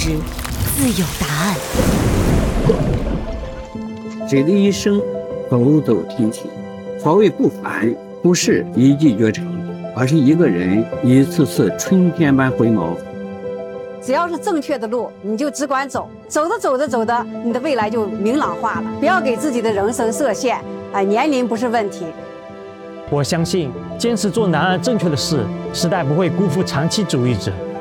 时，自有答案。 谁的一生走走停停，所谓不凡，不是一骑绝尘，而是一个人一次次春天般回眸。 只要是正确的路，你就只管走，走着，你的未来就明朗化了。不要给自己的人生设限，年龄不是问题。 我相信，坚持做男儿正确的事，时代不会辜负长期主义者。